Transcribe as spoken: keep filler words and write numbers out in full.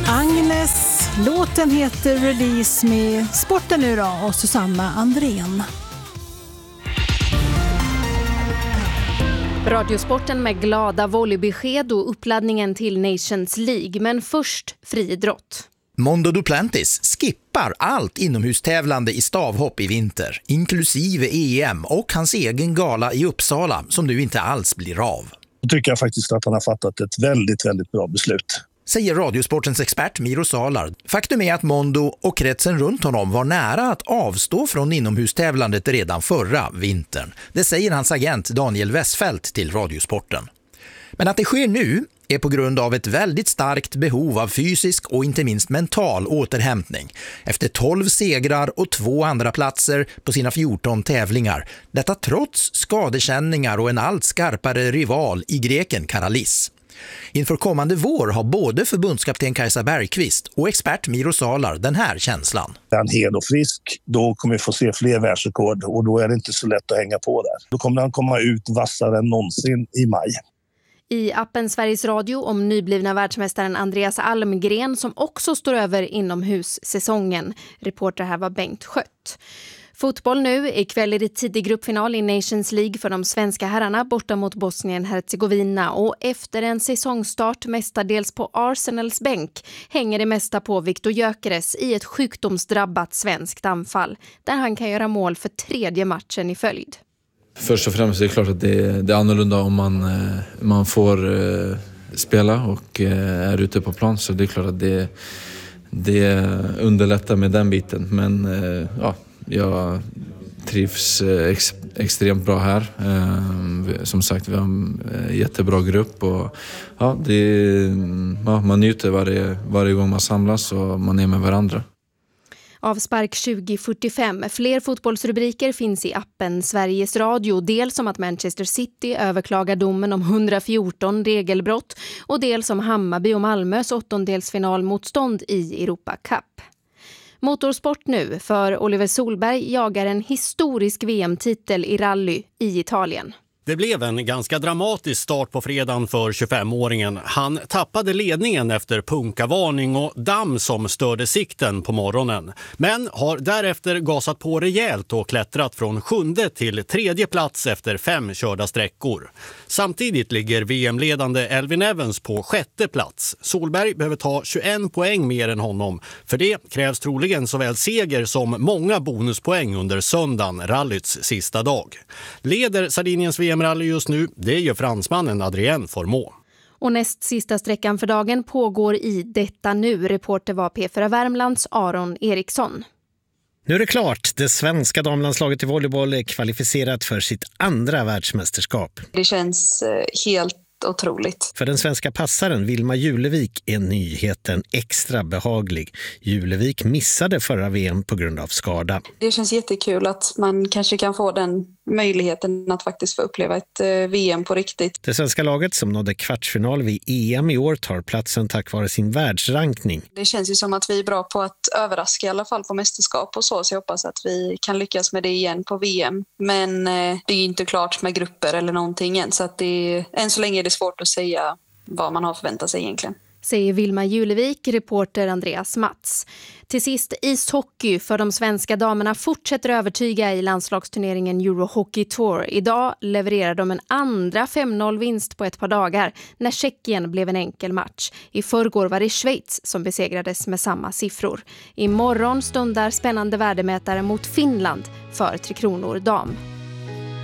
Agnes, låten heter Release med sporten nu då och Susanna Andrén. Radiosporten med glada volleybesked och uppladdningen till Nations League. Men först friidrott. Mondo Duplantis skippar allt inomhustävlande i stavhopp i vinter, inklusive E M och hans egen gala i Uppsala som nu inte alls blir av. Jag tycker faktiskt att han har fattat ett väldigt, väldigt bra beslut. Säger Radiosportens expert Miro Salard. Faktum är att Mondo och kretsen runt honom var nära att avstå från inomhustävlandet redan förra vintern. Det säger hans agent Daniel Westfeldt till Radiosporten. Men att det sker nu är på grund av ett väldigt starkt behov av fysisk och inte minst mental återhämtning. Efter tolv segrar och två andra platser på sina fjorton tävlingar. Detta trots skadekänningar och en allt skarpare rival i greken Karalis. Inför kommande vår har både förbundskapten Kajsa Bergqvist och expert Miro Salar den här känslan. Är han hel och frisk, då kommer vi få se fler världsrekord och då är det inte så lätt att hänga på där. Då kommer han komma ut vassare än någonsin i maj. I appen Sveriges Radio om nyblivna världsmästaren Andreas Almgren som också står över inomhussäsongen. Reporter här var Bengt Skött. Fotboll nu. Ikväll är det tidig gruppfinal i Nations League för de svenska herrarna borta mot Bosnien-Herzegovina. Och efter en säsongstart mestadels på Arsenals bänk hänger det mesta på Viktor Gyökeres i ett sjukdomsdrabbat svenskt anfall. Där han kan göra mål för tredje matchen i följd. Först och främst är det klart att det är, det är annorlunda om man, man får eh, spela och eh, är ute på plan. Så det är klart att det, det underlättar med den biten. Men eh, ja, jag trivs ex, extremt bra här. Eh, som sagt, vi har en jättebra grupp. Och, ja, det, ja, man njuter varje, varje gång man samlas och man är med varandra. Avspark tjugo fyrtiofem. Fler fotbollsrubriker finns i appen Sveriges Radio. Dels om att Manchester City överklagar domen om hundrafjorton regelbrott och dels om Hammarby och Malmös åttondelsfinalmotstånd i Europa Cup. Motorsport nu, för Oliver Solberg jagar en historisk V M-titel i rally i Italien. Det blev en ganska dramatisk start på fredagen för tjugofemåringen. Han tappade ledningen efter punkavarning och damm som störde sikten på morgonen. Men har därefter gasat på rejält och klättrat från sjunde till tredje plats efter fem körda sträckor. Samtidigt ligger V M-ledande Elfyn Evans på sjätte plats. Solberg behöver ta tjugoen poäng mer än honom. För det krävs troligen såväl seger som många bonuspoäng under söndagen, rallyts sista dag. Leder Sardiniens V M-rally just nu, det gör fransmannen Adrien Formå. Och näst sista sträckan för dagen pågår i detta nu. Reporter var P fyra Värmlands Aron Eriksson. Nu är det klart. Det svenska damlandslaget i volleyboll är kvalificerat för sitt andra världsmästerskap. Det känns helt otroligt. För den svenska passaren Vilma Julevik är nyheten extra behaglig. Julevik missade förra V M på grund av skada. Det känns jättekul att man kanske kan få den möjligheten att faktiskt få uppleva ett V M på riktigt. Det svenska laget som nådde kvartsfinal vid E M i år tar platsen tack vare sin världsrankning. Det känns ju som att vi är bra på att överraska i alla fall på mästerskap och så. Så jag hoppas att vi kan lyckas med det igen på V M. Men eh, det är ju inte klart med grupper eller någonting än. Så att det, än så länge är det svårt att säga vad man har förväntat sig egentligen. Säger Vilma Julevik, reporter Andreas Mats. Till sist ishockey, för de svenska damerna fortsätter övertyga i landslagsturneringen Euro Hockey Tour. Idag levererar de en andra fem noll-vinst på ett par dagar när Tjeckien blev en enkel match. I förrgår var det Schweiz som besegrades med samma siffror. Imorgon stundar spännande värdemätare mot Finland för Tre Kronor dam.